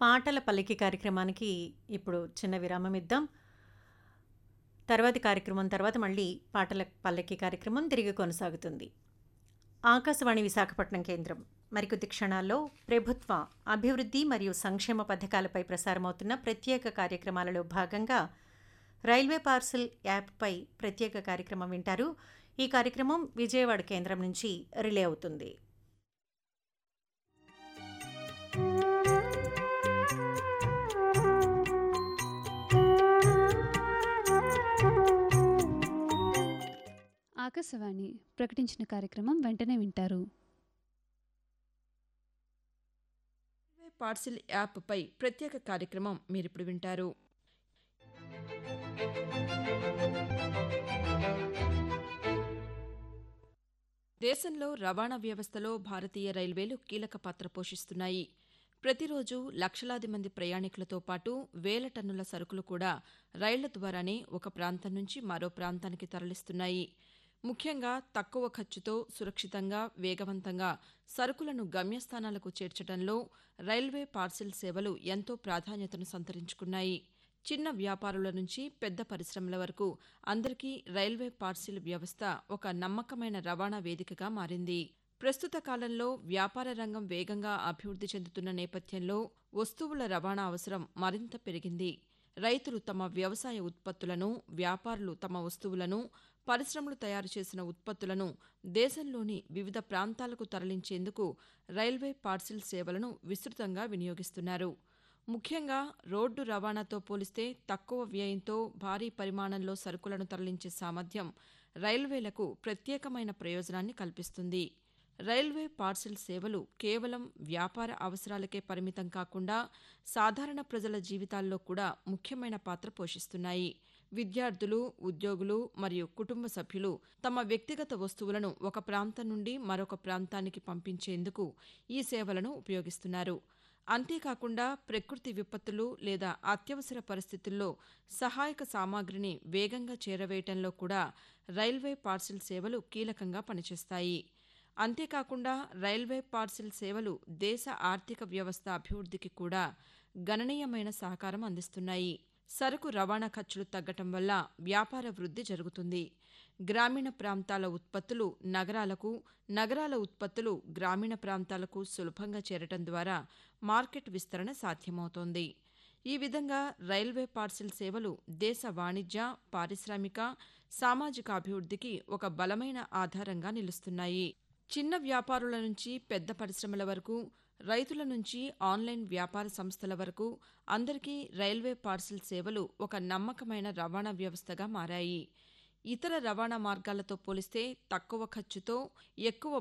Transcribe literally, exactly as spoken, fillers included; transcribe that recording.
పాటల పల్లకి కార్యక్రమానికి ఇప్పుడు చిన్న విరామం ఇద్దాం. తర్వాతి కార్యక్రమం తర్వాత మళ్ళీ పాటల పల్లకి కార్యక్రమం తిరిగి కొనసాగుతుంది. ఆకాశవాణి విశాఖపట్నం కేంద్రం మరికొద్ది క్షణాల్లో ప్రభుత్వ అభివృద్ధి మరియు సంక్షేమ పథకాలపై ప్రసారమవుతున్న ప్రత్యేక కార్యక్రమాలలో భాగంగా రైల్వే పార్సల్ యాప్పై ప్రత్యేక కార్యక్రమం వింటారు. ఈ కార్యక్రమం విజయవాడ కేంద్రం నుంచి రిలే అవుతుంది. ఆకాశవాణి ప్రకటించిన కార్యక్రమం వెంటనే వింటారు. పార్సిల్ యాప్పై ప్రత్యేక కార్యక్రమం మీరిప్పుడు వింటారు. దేశంలో రవాణా వ్యవస్థలో భారతీయ రైల్వేలు కీలక పాత్ర పోషిస్తున్నాయి. ప్రతిరోజు లక్షలాది మంది ప్రయాణికులతో పాటు వేల టన్నుల సరుకులు కూడా రైళ్ల ద్వారానే ఒక ప్రాంతం నుంచి మరో ప్రాంతానికి తరలిస్తున్నాయి. ముఖ్యంగా తక్కువ ఖర్చుతో సురక్షితంగా, వేగవంతంగా సరుకులను గమ్యస్థానాలకు చేర్చడంలో రైల్వే పార్సిల్ సేవలు ఎంతో ప్రాధాన్యతను సంతరించుకున్నాయి. చిన్న వ్యాపారుల నుంచి పెద్ద పరిశ్రమల వరకు అందరికీ రైల్వే పార్సిల్ వ్యవస్థ ఒక నమ్మకమైన రవాణా వేదికగా మారింది. ప్రస్తుత కాలంలో వ్యాపార రంగం వేగంగా అభివృద్ధి చెందుతున్న నేపథ్యంలో వస్తువుల రవాణా అవసరం మరింత పెరిగింది. రైతులు తమ వ్యవసాయ ఉత్పత్తులను, వ్యాపారులు తమ వస్తువులను, పరిశ్రమలు తయారు చేసిన ఉత్పత్తులను దేశంలోని వివిధ ప్రాంతాలకు తరలించేందుకు రైల్వే పార్సిల్ సేవలను విస్తృతంగా వినియోగిస్తున్నారు. ముఖ్యంగా రోడ్డు రవాణాతో పోలిస్తే తక్కువ వ్యయంతో భారీ పరిమాణంలో సరుకులను తరలించే సామర్థ్యం రైల్వేలకు ప్రత్యేకమైన ప్రయోజనాన్ని కల్పిస్తుంది. రైల్వే పార్సిల్ సేవలు కేవలం వ్యాపార అవసరాలకే పరిమితం కాకుండా సాధారణ ప్రజల జీవితాల్లో కూడా ముఖ్యమైన పాత్ర పోషిస్తున్నాయి. విద్యార్థులు, ఉద్యోగులు మరియు కుటుంబ సభ్యులు తమ వ్యక్తిగత వస్తువులను ఒక ప్రాంతం నుండి మరొక ప్రాంతానికి పంపించేందుకు ఈ సేవలను ఉపయోగిస్తున్నారు. అంతేకాకుండా ప్రకృతి విపత్తులు లేదా అత్యవసర పరిస్థితుల్లో సహాయక సామాగ్రిని వేగంగా చేరవేయటంలో కూడా రైల్వే పార్సిల్ సేవలు కీలకంగా పనిచేస్తాయి. అంతేకాకుండా రైల్వే పార్సిల్ సేవలు దేశ ఆర్థిక వ్యవస్థ అభివృద్ధికి కూడా గణనీయమైన సహకారం అందిస్తున్నాయి. సరుకు రవాణా ఖర్చులు తగ్గటం వల్ల వ్యాపార వృద్ధి జరుగుతుంది. గ్రామీణ ప్రాంతాల ఉత్పత్తులు నగరాలకు, నగరాల ఉత్పత్తులు గ్రామీణ ప్రాంతాలకు సులభంగా చేరటం ద్వారా మార్కెట్ విస్తరణ సాధ్యమవుతోంది. ఈ విధంగా రైల్వే పార్సిల్ సేవలు దేశ వాణిజ్య, పారిశ్రామిక, సామాజిక అభివృద్ధికి ఒక బలమైన ఆధారంగా నిలుస్తున్నాయి. చిన్న వ్యాపారుల నుంచి పెద్ద పరిశ్రమల వరకు, రైతుల నుంచి ఆన్లైన్ వ్యాపార సంస్థల వరకు అందరికీ రైల్వే పార్సిల్ సేవలు ఒక నమ్మకమైన రవాణా వ్యవస్థగా మారాయి. ఇతర రవాణా మార్గాలతో పోలిస్తే తక్కువ ఖర్చుతో ఎక్కువ